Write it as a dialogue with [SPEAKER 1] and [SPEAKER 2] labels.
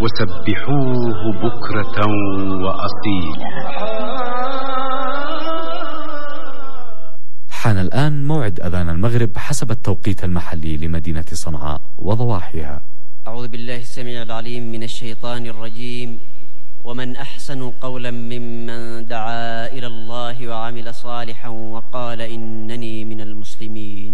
[SPEAKER 1] وسبحوه بكرة وأصيلا.
[SPEAKER 2] حان الآن موعد أذان المغرب حسب التوقيت المحلي لمدينة صنعاء وضواحيها.
[SPEAKER 3] أعوذ بالله السميع العليم من الشيطان الرجيم. ومن أحسن قولا ممن دعا إلى الله وعمل صالحا وقال إنني من المسلمين.